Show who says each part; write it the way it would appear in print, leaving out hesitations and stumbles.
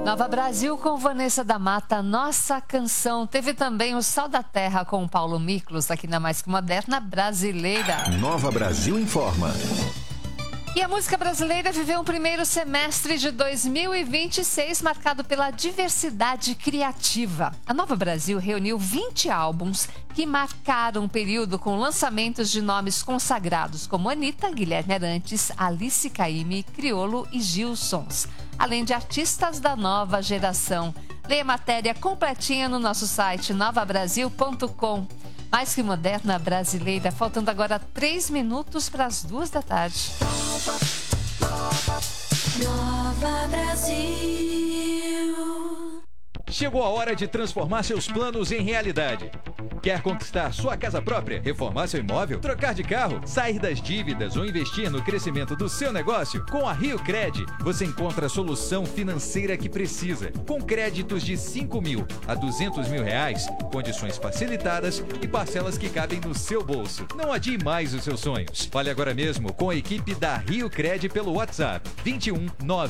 Speaker 1: Nova Brasil com Vanessa da Mata, Nossa Canção. Teve também o Sal da Terra com o Paulo Miklos, aqui na Mais Que Moderna Brasileira.
Speaker 2: Nova Brasil informa.
Speaker 1: E a música brasileira viveu um primeiro semestre de 2026 marcado pela diversidade criativa. A Nova Brasil reuniu 20 álbuns que marcaram um período com lançamentos de nomes consagrados como Anitta, Guilherme Arantes, Alice Caymmi, Criolo e Gilsons, além de artistas da nova geração. Leia a matéria completinha no nosso site novabrasil.com. Mais Que Moderna Brasileira, faltando agora 3 minutos para as 2 da tarde.
Speaker 3: Nova Brasil.
Speaker 4: Chegou a hora de transformar seus planos em realidade. Quer conquistar sua casa própria, reformar seu imóvel, trocar de carro, sair das dívidas ou investir no crescimento do seu negócio? Com a Rio Cred, você encontra a solução financeira que precisa. Com créditos de 5 mil a 200 mil reais, condições facilitadas e parcelas que cabem no seu bolso. Não adie mais os seus sonhos. Fale agora mesmo com a equipe da Rio Cred pelo WhatsApp 21 9